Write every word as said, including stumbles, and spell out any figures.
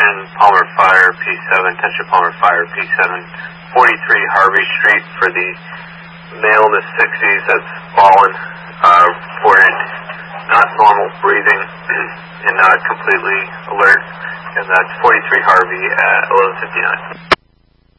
ten Palmer Fire, P seven, attention Palmer Fire, P seven, forty-three Harvey Street for the male in the sixties that's fallen, uh, reported not normal breathing and not completely alert, and that's forty-three Harvey at eleven fifty-nine.